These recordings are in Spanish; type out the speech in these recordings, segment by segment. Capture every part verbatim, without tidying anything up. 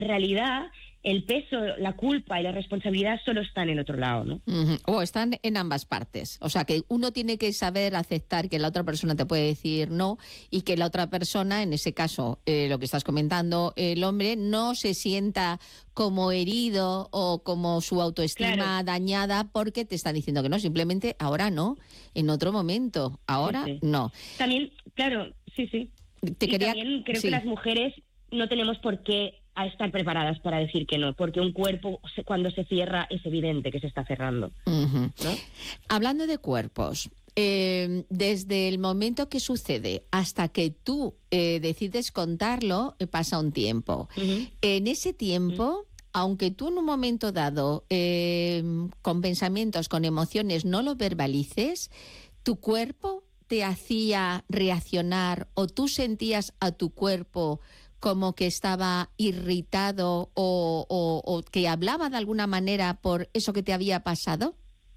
realidad el peso, la culpa y la responsabilidad solo están en el otro lado, ¿no? Uh-huh. O están en ambas partes. O sea, que uno tiene que saber aceptar que la otra persona te puede decir no y que la otra persona, en ese caso, eh, lo que estás comentando, el hombre, no se sienta como herido o como su autoestima claro. dañada porque te están diciendo que no. Simplemente ahora no, en otro momento. Ahora sí, sí. no. También, claro, sí, sí. Te y quería... también creo sí. que las mujeres no tenemos por qué a estar preparadas para decir que no, porque un cuerpo cuando se cierra es evidente que se está cerrando. Uh-huh. ¿No? Hablando de cuerpos, eh, desde el momento que sucede hasta que tú eh, decides contarlo, eh, pasa un tiempo. Uh-huh. En ese tiempo, uh-huh. aunque tú en un momento dado, eh, con pensamientos, con emociones, no lo verbalices, tu cuerpo te hacía reaccionar o tú sentías a tu cuerpo como que estaba irritado o, o, o que hablaba de alguna manera por eso que te había pasado?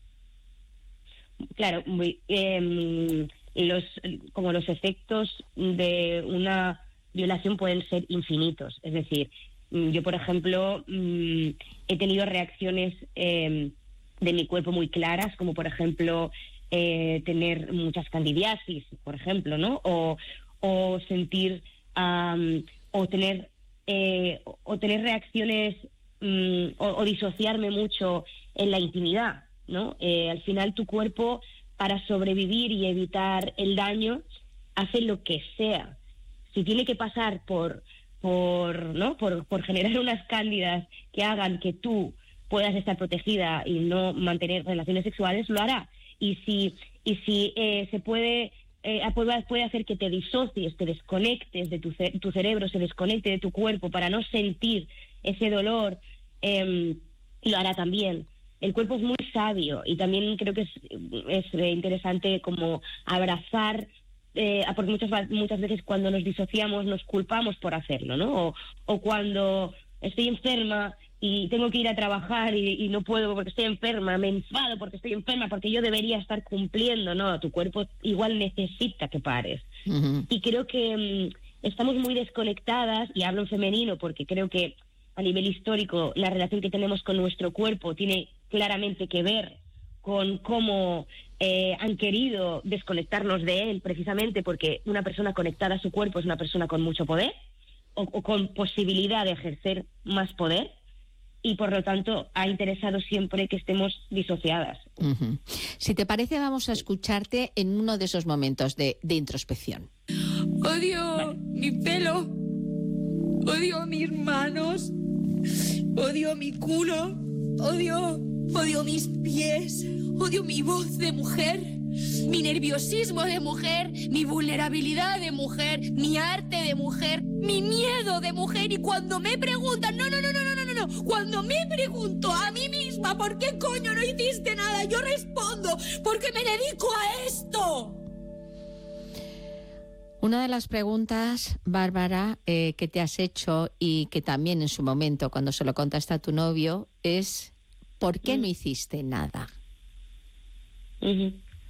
Claro, muy, eh, los, como los efectos de una violación pueden ser infinitos. Es decir, yo, por ejemplo, he tenido reacciones eh, de mi cuerpo muy claras, como por ejemplo eh, tener muchas candidiasis, por ejemplo, ¿no? O, o sentir... Um, o tener eh, o tener reacciones um, o, o disociarme mucho en la intimidad, ¿no? Eh, al final tu cuerpo, para sobrevivir y evitar el daño, hace lo que sea. Si tiene que pasar por por ¿no? por, por generar unas cándidas que hagan que tú puedas estar protegida y no mantener relaciones sexuales, lo hará. Y si y si eh, se puede Eh, puede hacer que te disocies, te desconectes de tu, ce- tu cerebro, se desconecte de tu cuerpo para no sentir ese dolor, eh, lo hará también. El cuerpo es muy sabio y también creo que es, es interesante como abrazar, eh, porque muchas, muchas veces cuando nos disociamos nos culpamos por hacerlo, ¿no? O, o cuando estoy enferma y tengo que ir a trabajar y, y no puedo porque estoy enferma, me enfado porque estoy enferma, porque yo debería estar cumpliendo. No, tu cuerpo igual necesita que pares. Uh-huh. Y creo que um, estamos muy desconectadas, y hablo en femenino porque creo que a nivel histórico la relación que tenemos con nuestro cuerpo tiene claramente que ver con cómo eh, han querido desconectarnos de él, precisamente porque una persona conectada a su cuerpo es una persona con mucho poder o, o con posibilidad de ejercer más poder. Y por lo tanto ha interesado siempre que estemos disociadas. Uh-huh. Si te parece, vamos a escucharte en uno de esos momentos de, de introspección. Odio vale. mi pelo, odio mis manos, odio mi culo, odio, odio mis pies, odio mi voz de mujer, mi nerviosismo de mujer, mi vulnerabilidad de mujer, mi arte de mujer, mi miedo de mujer. Y cuando me preguntan, no, no, no, no, no, no, no, cuando me pregunto a mí misma por qué coño no hiciste nada, yo respondo, porque me dedico a esto. Una de las preguntas, Bárbara, eh, que te has hecho y que también en su momento, cuando se lo contaste a tu novio, es ¿por qué mm. no hiciste nada? Uh-huh.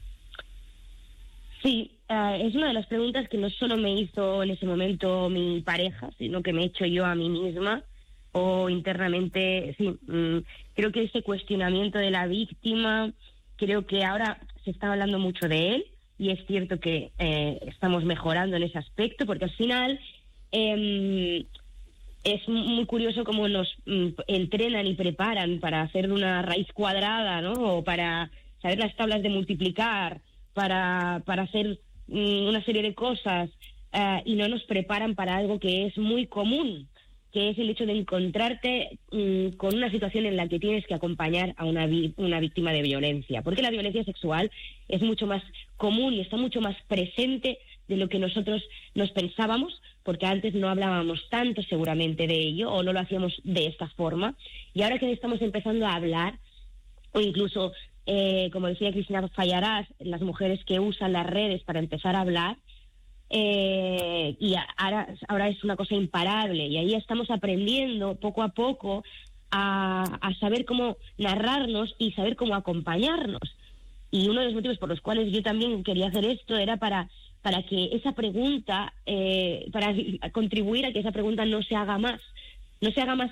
Sí, uh, es una de las preguntas que no solo me hizo en ese momento mi pareja, sino que me he hecho yo a mí misma, o internamente, sí, mmm, creo que ese cuestionamiento de la víctima, creo que ahora se está hablando mucho de él, y es cierto que eh, estamos mejorando en ese aspecto, porque al final eh, es muy curioso cómo nos mm, entrenan y preparan para hacer una raíz cuadrada, ¿no? O para saber las tablas de multiplicar, para, para hacer mm, una serie de cosas, uh, y no nos preparan para algo que es muy común, que es el hecho de encontrarte mmm, con una situación en la que tienes que acompañar a una, vi- una víctima de violencia. Porque la violencia sexual es mucho más común y está mucho más presente de lo que nosotros nos pensábamos, porque antes no hablábamos tanto seguramente de ello, o no lo hacíamos de esta forma. Y ahora que estamos empezando a hablar, o incluso, eh, como decía Cristina Fallarás, las mujeres que usan las redes para empezar a hablar, Eh, y ahora, ahora es una cosa imparable, y ahí estamos aprendiendo poco a poco a, a saber cómo narrarnos y saber cómo acompañarnos. Y uno de los motivos por los cuales yo también quería hacer esto era para, para que esa pregunta, eh, para contribuir a que esa pregunta no se haga más, no se haga más